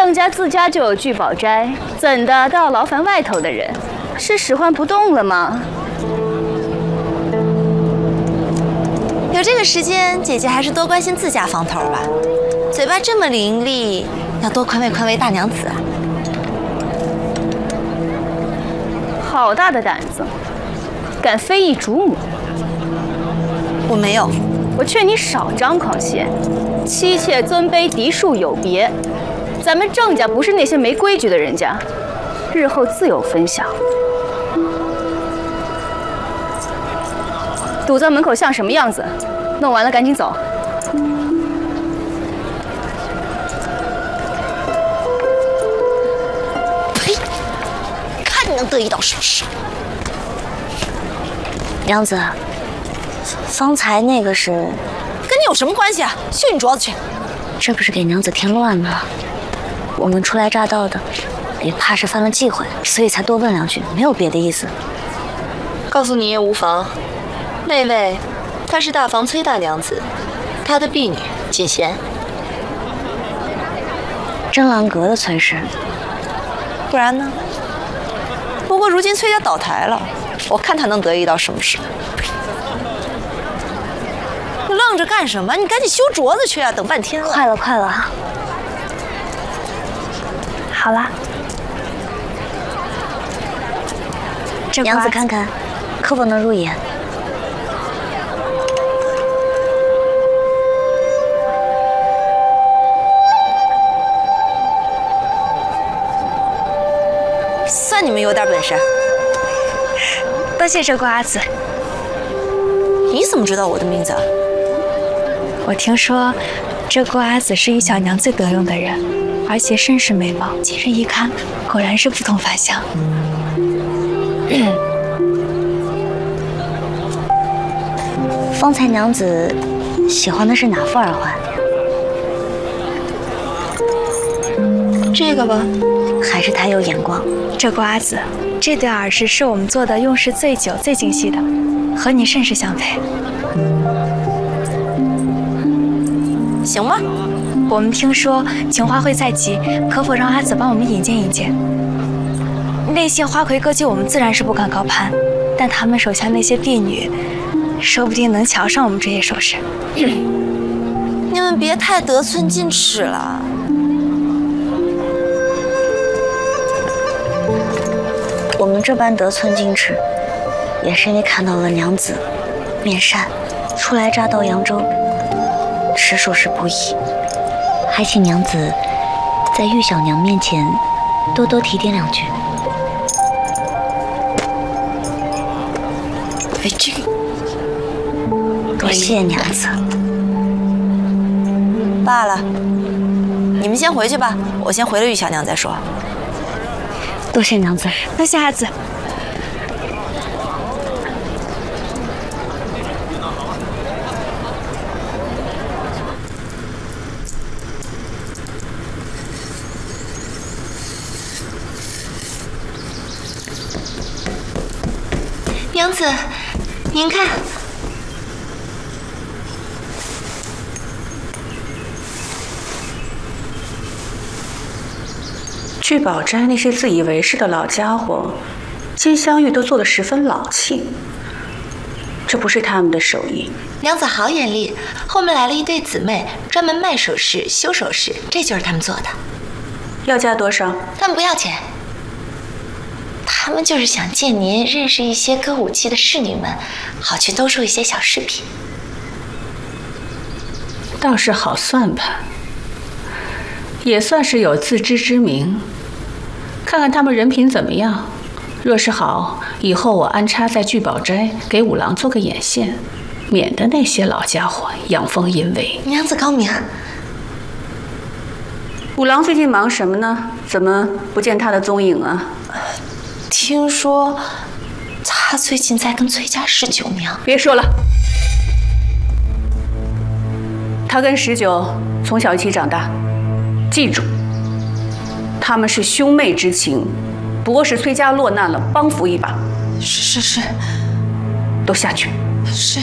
郑家自家就有聚宝斋，怎的都要劳烦外头的人？是使唤不动了吗？ 有这个时间，姐姐还是多关心自家房头吧。嘴巴这么伶俐，要多宽慰宽慰大娘子啊！ 好大的胆子，敢非议主母！ 我没有。 我劝你少张狂些，妻妾尊卑嫡庶有别，咱们郑家不是那些没规矩的人家，日后自有分晓。堵在门口像什么样子？弄完了赶紧走。 呸！看你能得意到什么时候？ 娘子，方才那个是…… 跟你有什么关系啊？去你桌子去！ 这不是给娘子添乱吗？我们初来乍到的，也怕是犯了忌讳，所以才多问两句，没有别的意思。 告诉你也无妨。那位，她是大房崔大娘子，她的婢女锦贤。 真兰阁的崔氏。 不然呢？不过如今崔家倒台了，我看他能得意到什么时候？你愣着干什么？你赶紧修镯子去啊！等半天了。 快了，快了。好啦，娘子看看，可否能入眼？ 算你们有点本事。 多谢这瓜子。 你怎么知道我的名字啊？ 我听说这瓜子是玉小娘最得用的人，而且甚是美貌。今日一看，果然是不同凡响。 方才娘子喜欢的是哪副耳环？ 这个吧， 还是太有眼光。 这瓜子，这对耳饰是我们做的用时最久、最精细的，和你甚是相配。 行吗？ 我们听说情花会在即，可否让阿紫帮我们引荐引荐？那些花魁歌姬我们自然是不敢高攀，但他们手下那些婢女，说不定能瞧上我们这些首饰。 你们别太得寸进尺了。 我们这般得寸进尺，也是因为看到了娘子面善，初来乍到扬州，实属是不易。还请娘子在玉小娘面前多多提点两句。 哎，这个多谢娘子。 罢了，你们先回去吧，我先回了玉小娘再说。 多谢娘子。 多谢阿紫。 娘子，您看。 聚宝斋那些自以为是的老家伙，金镶玉都做得十分老气，这不是他们的手艺。 娘子好眼力，后面来了一对姊妹，专门卖首饰、修首饰，这就是他们做的。 要价多少？ 他们不要钱，他们就是想借您认识一些歌舞伎的侍女们，好去兜售一些小饰品。 倒是好算盘，也算是有自知之明。看看他们人品怎么样，若是好，以后我安插在聚宝斋给五郎做个眼线，免得那些老家伙阳奉阴违。 娘子高明。 五郎最近忙什么呢？怎么不见他的踪影啊？ 听说他最近在跟崔家十九娘。 别说了，他跟十九从小一起长大，记住，他们是兄妹之情，不过是崔家落难了，帮扶一把。 是， 都下去。 是。